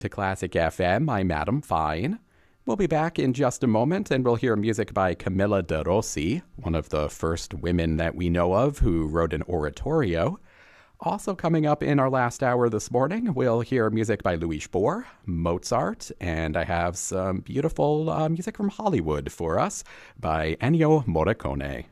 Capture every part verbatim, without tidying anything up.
To Classic F M, I'm Adam Fine. We'll be back in just a moment, and we'll hear music by Camilla de Rossi, one of the first women that we know of who wrote an oratorio. Also coming up in our last hour this morning, we'll hear music by Louis Spohr, Mozart, and I have some beautiful uh, music from Hollywood for us by Ennio Morricone.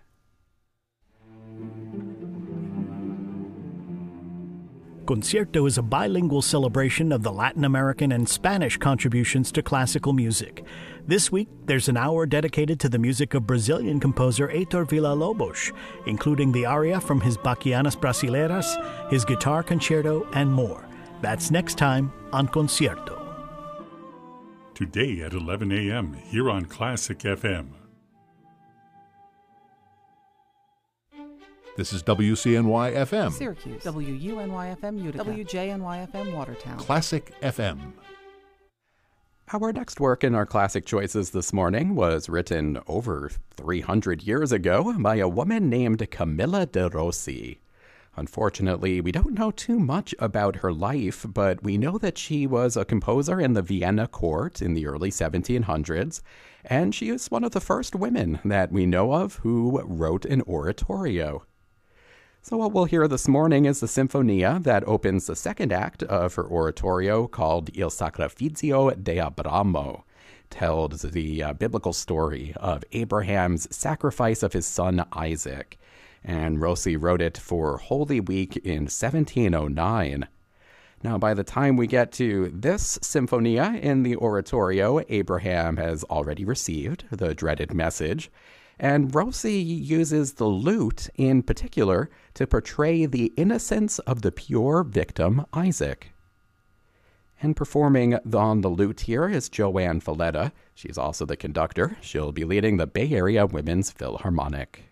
Concierto is a bilingual celebration of the Latin American and Spanish contributions to classical music. This week, there's an hour dedicated to the music of Brazilian composer Heitor Villa-Lobos, including the aria from his Bachianas Brasileiras, his guitar concerto, and more. That's next time on Concierto. Today at eleven a.m. here on Classic F M. This is W C N Y F M. Syracuse. W U N Y F M Utica. W J N Y F M Watertown. Classic F M. Our next work in our classic choices this morning was written over three hundred years ago by a woman named Camilla de Rossi. Unfortunately, we don't know too much about her life, but we know that she was a composer in the Vienna court in the early seventeen hundreds, and she is one of the first women that we know of who wrote an oratorio. So what we'll hear this morning is the Sinfonia that opens the second act of her oratorio called Il Sacrificio de Abramo. Tells the uh, biblical story of Abraham's sacrifice of his son Isaac. And Rossi wrote it for Holy Week in seventeen oh nine. Now, by the time we get to this Sinfonia in the oratorio, Abraham has already received the dreaded message. And Rossi uses the lute in particular to portray the innocence of the pure victim, Isaac. And performing on the lute here is Joanne Falletta. She's also the conductor. She'll be leading the Bay Area Women's Philharmonic.